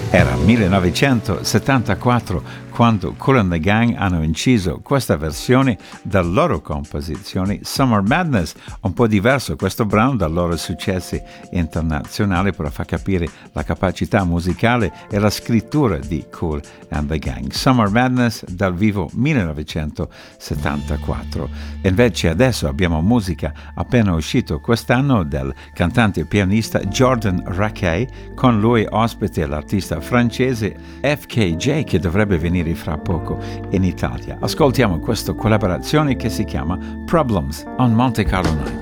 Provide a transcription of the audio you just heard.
Era 1974 quando Kool and the Gang hanno inciso questa versione della loro composizione Summer Madness, un po' diverso questo brano dai loro successi internazionali, però fa capire la capacità musicale e la scrittura di Kool and the Gang. Summer Madness dal vivo 1974. Invece adesso abbiamo musica appena uscito quest'anno del cantante e pianista Jordan Rakei, con lui ospite l'artista francese FKJ che dovrebbe venire fra poco in Italia. Ascoltiamo questa collaborazione che si chiama Problems on Monte Carlo Night.